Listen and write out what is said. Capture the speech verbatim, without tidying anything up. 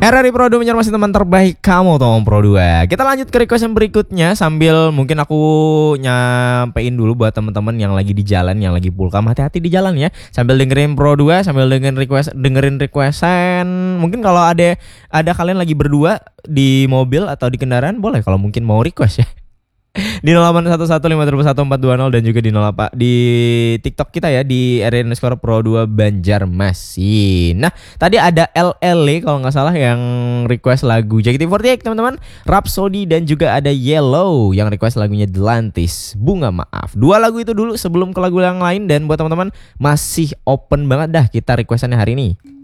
R R I Pro dua masih teman terbaik kamu Tom Pro dua. Kita lanjut ke request yang berikutnya sambil mungkin aku nyampein dulu buat teman-teman yang lagi di jalan, yang lagi pulkam, hati-hati di jalan ya. Sambil dengerin Pro dua, sambil dengerin request, dengerin requestan. Mungkin kalau ada ada kalian lagi berdua di mobil atau di kendaraan, boleh kalau mungkin mau request ya. Di nol delapan satu satu lima satu empat dua nol dan juga di nol delapan di TikTok kita ya di R R I underscore Pro dua Banjarmasin. Nah, tadi ada L L kalau nggak salah yang request lagu J K T empat delapan teman-teman, Rhapsody dan juga ada Yellow yang request lagunya Delantis, Bunga Maaf. Dua lagu itu dulu sebelum ke lagu yang lain, dan buat teman-teman masih open banget dah kita requestannya hari ini.